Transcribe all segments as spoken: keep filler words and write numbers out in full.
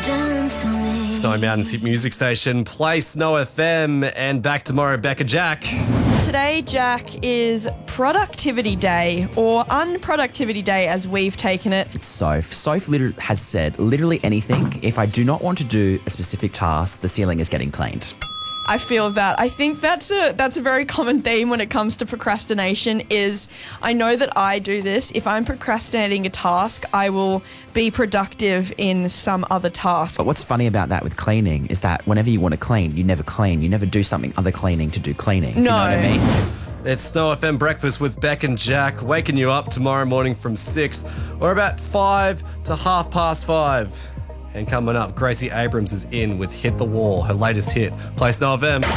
done to me. Snowy Mountains hit music station, play Snow F M, and back tomorrow, Becca Jack. Today, Jack, is Productivity Day, or Unproductivity Day as we've taken it. It's Soph. Soph liter- has said literally anything. If I do not want to do a specific task, the ceiling is getting cleaned. I feel that. I think that's a that's a very common theme when it comes to procrastination is I know that I do this. If I'm procrastinating a task, I will be productive in some other task. But what's funny about that with cleaning is that whenever you want to clean, you never clean. You never do something other cleaning to do cleaning. No. You know what I mean? It's Snow F M Breakfast with Beck and Jack, waking you up tomorrow morning from six or about five to half past five. And coming up, Gracie Abrams is in with Hit the Wall, her latest hit. Play Snow F M.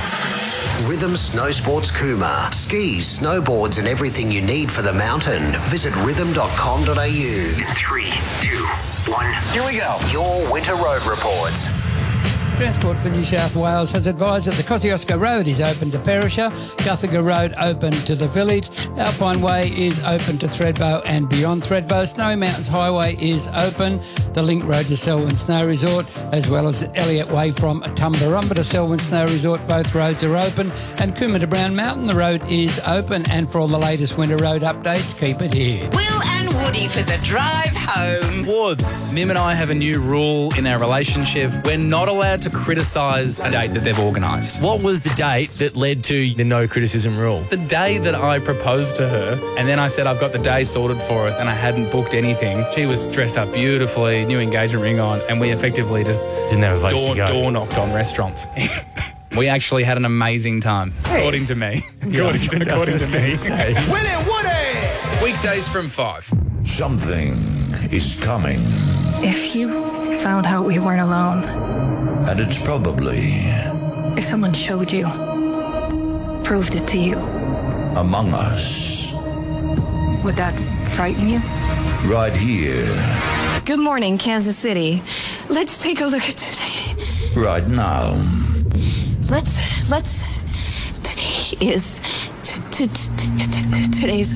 Rhythm Snow Sports Cooma. Skis, snowboards and everything you need for the mountain. Visit rhythm dot com dot a u. Three, two, one. Here we go. Your winter road reports. Transport for New South Wales has advised that the Kosciuszko Road is open to Perisher, Guthaga Road open to the village, Alpine Way is open to Thredbo and beyond Thredbo, Snowy Mountains Highway is open, the Link Road to Selwyn Snow Resort, as well as Elliott Way from Tumbarumba to Selwyn Snow Resort, both roads are open, and Cooma to Brown Mountain, the road is open, and for all the latest winter road updates, keep it here. Will and Woody for the drive home. Woods. Mim and I have a new rule in our relationship. We're not allowed to criticise a date that they've organised. What was the date that led to the no criticism rule? The day that I proposed to her, and then I said I've got the day sorted for us and I hadn't booked anything. She was dressed up beautifully, new engagement ring on, and we effectively just didn't have a place door, to go. door knocked on restaurants. We actually had an amazing time, hey. according to me. Yeah, according to, according to me. Willie Woody! Weekdays from five. Something is coming. If you found out we weren't alone. And it's probably... If someone showed you, proved it to you. Among Us. Would that frighten you? Right here. Good morning, Kansas City. Let's take a look at today. Right now. Let's, let's, today is, t- t- t- t- today's...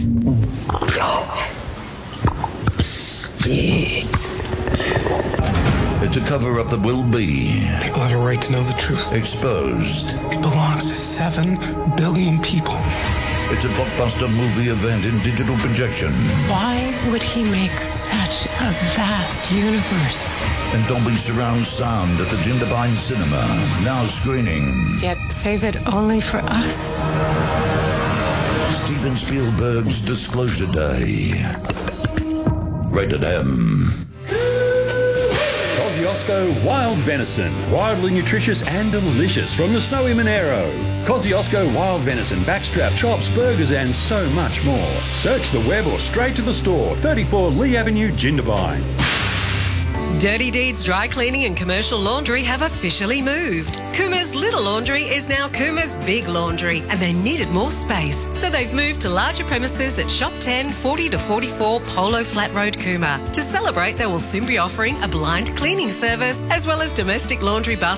It's a cover-up that will be... People have a right to know the truth. Exposed. It belongs to seven billion people. It's a blockbuster movie event in digital projection. Why would he make such a vast universe? And Dolby Surround Sound at the Jindabyne Cinema. Now screening. Yet save it only for us. Steven Spielberg's Disclosure Day. Rated M. Kosciuszko Wild Venison. Wildly nutritious and delicious from the snowy Monero. Kosciuszko Wild Venison, backstrap, chops, burgers and so much more. Search the web or straight to the store. thirty-four Lee Avenue, Jindabyne. Dirty Deeds Dry Cleaning and Commercial Laundry have officially moved. Cooma's Little Laundry is now Cooma's Big Laundry, and they needed more space, so they've moved to larger premises at Shop ten, forty to forty-four Polo Flat Road, Cooma. To celebrate, they will soon be offering a blind cleaning service as well as domestic laundry basket